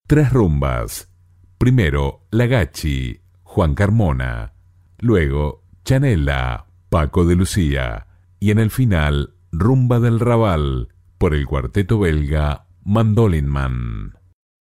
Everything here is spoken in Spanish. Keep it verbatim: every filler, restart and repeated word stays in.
Tres rumbas. Primero Lagachi, Juan Carmona. Luego Chanela, Paco de Lucía. Y en el final, Rumba del Raval, por el cuarteto belga Mandolin Man.